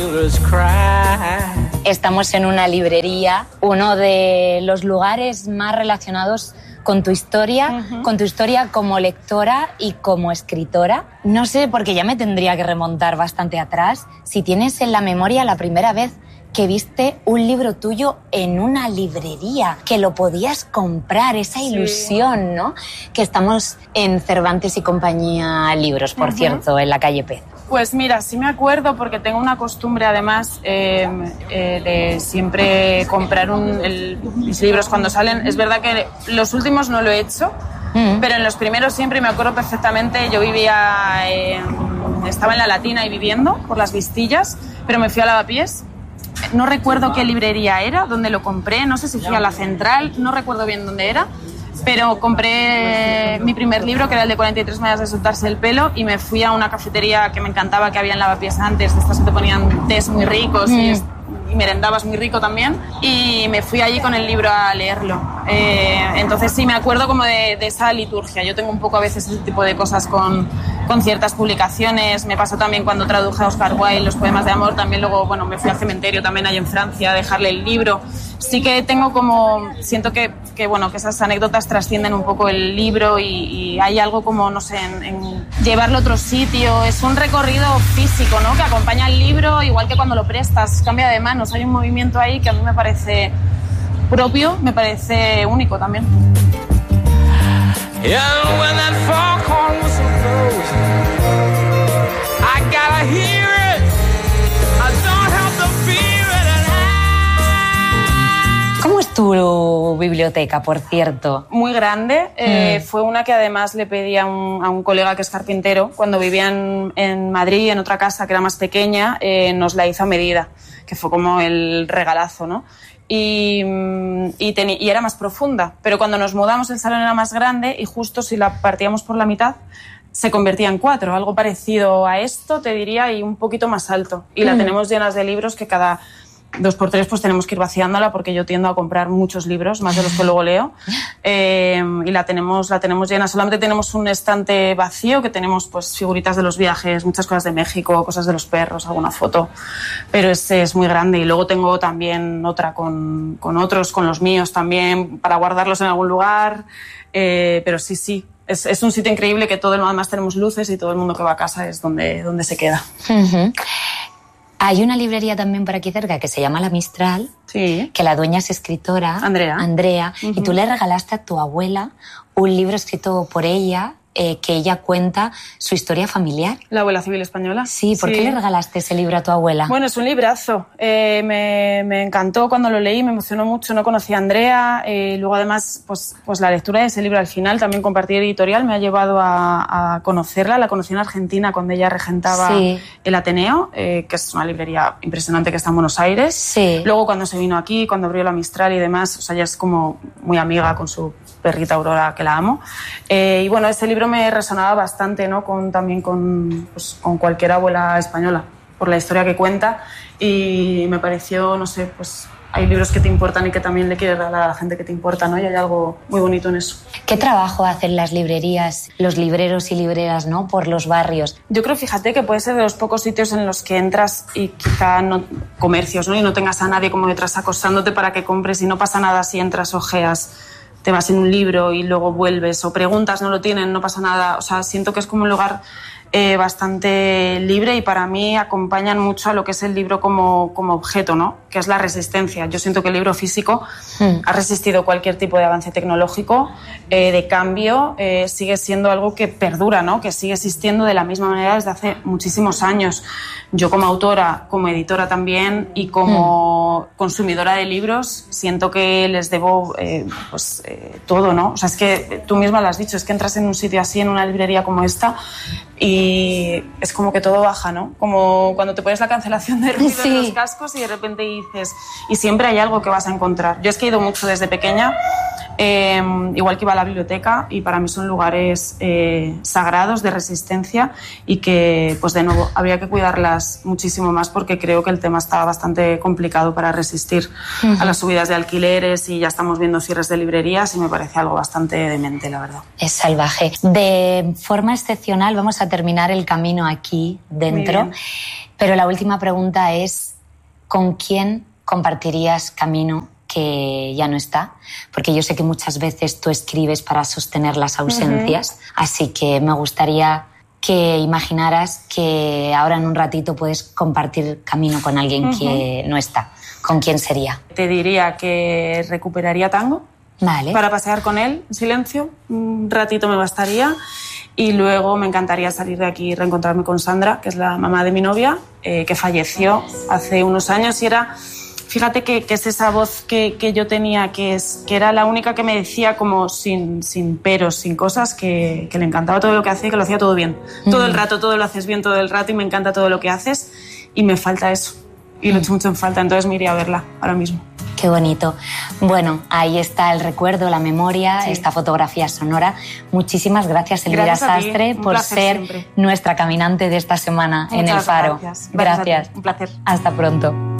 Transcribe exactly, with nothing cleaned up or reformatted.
Estamos en una librería, uno de los lugares más relacionados con tu historia, uh-huh. con tu historia como lectora y como escritora. No sé, porque ya me tendría que remontar bastante atrás, si tienes en la memoria la primera vez que viste un libro tuyo en una librería, que lo podías comprar, esa ilusión, sí. ¿no? Que estamos en Cervantes y Compañía Libros, por uh-huh. cierto, en la calle Pez. Pues mira, sí me acuerdo porque tengo una costumbre además eh, eh, de siempre comprar un, el, mis libros cuando salen. Es verdad que los últimos no lo he hecho, mm. pero en los primeros siempre me acuerdo perfectamente. Yo vivía, eh, estaba en La Latina y viviendo por las Vistillas, pero me fui a Lavapiés. No recuerdo qué librería era, dónde lo compré, no sé si fui a la Central, no recuerdo bien dónde era. Pero compré mi primer libro, que era el de cuarenta y tres maneras de soltarse el pelo, y me fui a una cafetería que me encantaba, que había en Lavapiés antes, de estas que te ponían tés muy ricos mm. y, y merendabas muy rico también, y me fui allí con el libro a leerlo. Eh, entonces sí, me acuerdo como de, de esa liturgia. Yo tengo un poco a veces ese tipo de cosas con, con ciertas publicaciones. Me pasó también cuando traduje a Oscar Wilde los poemas de amor, también luego, bueno, me fui al cementerio también ahí en Francia a dejarle el libro. Sí que tengo como, siento que, que, bueno, que esas anécdotas trascienden un poco el libro y, y hay algo como, no sé, en, en llevarlo a otro sitio. Es un recorrido físico, ¿no? Que acompaña al libro, igual que cuando lo prestas, cambia de manos. Hay un movimiento ahí que a mí me parece propio, me parece único también. ¿Cómo es tu biblioteca, por cierto? Muy grande. Eh, mm. Fue una que además le pedí a un, a un colega que es carpintero. Cuando vivía en, en Madrid, en otra casa que era más pequeña, eh, nos la hizo a medida, que fue como el regalazo, ¿no? Y, y, ten, y era más profunda. Pero cuando nos mudamos el salón era más grande y justo si la partíamos por la mitad se convertía en cuatro. Algo parecido a esto, te diría, y un poquito más alto. Y mm. la tenemos llenas de libros que cada dos por tres pues tenemos que ir vaciándola porque yo tiendo a comprar muchos libros, más de los que luego leo. Eh, y la tenemos, la tenemos llena. Solamente tenemos un estante vacío que tenemos pues figuritas de los viajes, muchas cosas de México, cosas de los perros, alguna foto. Pero es, es muy grande. Y luego tengo también otra con, con otros, con los míos también, para guardarlos en algún lugar. Eh, pero sí, sí. Es, es un sitio increíble que todo el mundo, además tenemos luces y todo el mundo que va a casa es donde, donde se queda. Uh-huh. Hay una librería también por aquí cerca que se llama La Mistral, sí. que la dueña es escritora, Andrea, Andrea uh-huh. y tú le regalaste a tu abuela un libro escrito por ella, eh, que ella cuenta su historia familiar. La abuela civil española. Sí, ¿por sí. qué le regalaste ese libro a tu abuela? Bueno, es un librazo. Eh, me, me encantó cuando lo leí, me emocionó mucho. No conocía a Andrea. Eh, luego, además, pues, pues la lectura de ese libro al final, también compartí editorial, me ha llevado a, a conocerla. La conocí en Argentina cuando ella regentaba sí. el Ateneo, eh, que es una librería impresionante que está en Buenos Aires. Sí. Luego, cuando se vino aquí, cuando abrió la Mistral y demás, o sea, ella es como muy amiga con su perrita Aurora, que la amo. Eh, y bueno, ese libro me resonaba bastante, ¿no? Con, también con, pues, con cualquier abuela española, por la historia que cuenta, y me pareció, no sé, pues hay libros que te importan y que también le quieres regalar a la gente que te importa, ¿no? Y hay algo muy bonito en eso. ¿Qué trabajo hacen las librerías, los libreros y libreras, ¿no? Por los barrios. Yo creo, fíjate, que puede ser de los pocos sitios en los que entras y quizá no, comercios, ¿no? Y no tengas a nadie como detrás acosándote para que compres y no pasa nada si entras, ojeas, te vas en un libro y luego vuelves o preguntas, no lo tienen, no pasa nada. O sea, siento que es como un lugar eh, bastante libre y para mí acompañan mucho a lo que es el libro como, como objeto, ¿no? Que es la resistencia. Yo siento que el libro físico mm. ha resistido cualquier tipo de avance tecnológico, eh, de cambio, eh, sigue siendo algo que perdura, ¿no? Que sigue existiendo de la misma manera desde hace muchísimos años. Yo como autora, como editora también y como mm. consumidora de libros siento que les debo eh, pues, eh, todo, ¿no? O sea, es que tú misma lo has dicho, es que entras en un sitio así, en una librería como esta y es como que todo baja, ¿no? Como cuando te pones la cancelación de ruido sí. en los cascos y de repente dices, y siempre hay algo que vas a encontrar. Yo es que he ido mucho desde pequeña, eh, igual que iba a la biblioteca, y para mí son lugares eh, sagrados de resistencia y que, pues de nuevo, habría que cuidarlas muchísimo más porque creo que el tema está bastante complicado para para resistir Uh-huh. a las subidas de alquileres y ya estamos viendo cierres de librerías y me parece algo bastante demente, la verdad. Es salvaje. De forma excepcional vamos a terminar el camino aquí dentro, pero la última pregunta es ¿con quién compartirías camino que ya no está? Porque yo sé que muchas veces tú escribes para sostener las ausencias, uh-huh. así que me gustaría que imaginaras que ahora en un ratito puedes compartir camino con alguien uh-huh. que no está. ¿Con quién sería? Te diría que recuperaría Tango. Vale. Para pasear con él en silencio. Un ratito me bastaría. Y luego me encantaría salir de aquí y reencontrarme con Sandra, que es la mamá de mi novia, eh, que falleció hace unos años y era... Fíjate que, que es esa voz que, que yo tenía, que, es, que era la única que me decía como sin, sin peros, sin cosas, que, que le encantaba todo lo que hacía y que lo hacía todo bien. Mm. Todo el rato, todo lo haces bien todo el rato y me encanta todo lo que haces y me falta eso. Y lo echo mucho en falta, entonces me iría a verla ahora mismo. Qué bonito. Bueno, ahí está el recuerdo, la memoria, sí. esta fotografía sonora. Muchísimas gracias, Elvira Sastre, por ser siempre. nuestra caminante de esta semana Muchas en El Faro. Gracias. Gracias. gracias. Un placer. Hasta pronto.